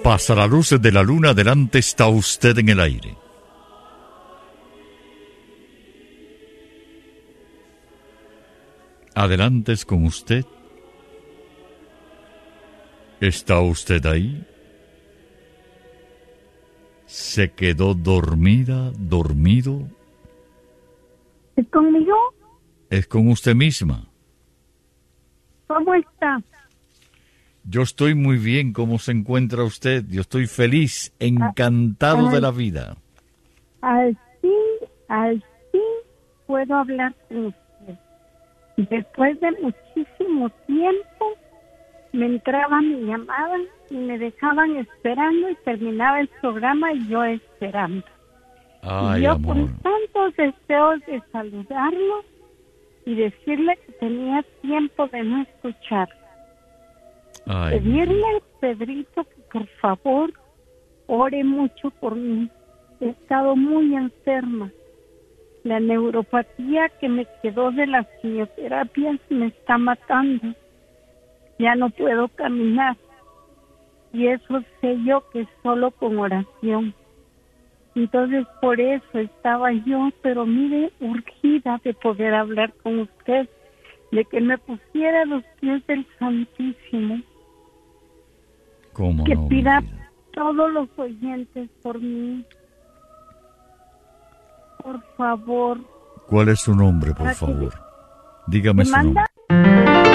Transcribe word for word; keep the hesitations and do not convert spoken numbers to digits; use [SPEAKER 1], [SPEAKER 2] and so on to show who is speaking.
[SPEAKER 1] pasa la luz de la luna, adelante está usted en el aire. Adelante es con usted. ¿Está usted ahí? ¿Se quedó dormida, dormido?
[SPEAKER 2] ¿Es conmigo?
[SPEAKER 1] Es con usted misma.
[SPEAKER 2] ¿Cómo está?
[SPEAKER 1] Yo estoy muy bien. ¿Cómo se encuentra usted? Yo estoy feliz, encantado
[SPEAKER 2] Ay,
[SPEAKER 1] de la vida.
[SPEAKER 2] Al fin, al fin puedo hablar con usted. Después de muchísimo tiempo me entraba mi llamada y me dejaban esperando y terminaba el programa y yo esperando.
[SPEAKER 1] Ay,
[SPEAKER 2] y yo
[SPEAKER 1] amor.
[SPEAKER 2] con tantos deseos de saludarlo y decirle que tenía tiempo de no escuchar.
[SPEAKER 1] Ay,
[SPEAKER 2] Pedirle al Pedrito que por favor ore mucho por mí. He estado muy enferma. La neuropatía que me quedó de las quimioterapias me está matando. Ya no puedo caminar. Y eso sé yo que es solo con oración. Entonces por eso estaba yo, pero mire, urgida de poder hablar con usted, de que me pusiera a los pies del Santísimo.
[SPEAKER 1] ¿Cómo
[SPEAKER 2] Que
[SPEAKER 1] no,
[SPEAKER 2] pida
[SPEAKER 1] mi vida?
[SPEAKER 2] todos los oyentes por mí. Por favor.
[SPEAKER 1] ¿Cuál es su nombre, por
[SPEAKER 2] Para que-
[SPEAKER 1] favor? Dígame
[SPEAKER 2] ¿Me
[SPEAKER 1] su
[SPEAKER 2] manda?
[SPEAKER 1] nombre.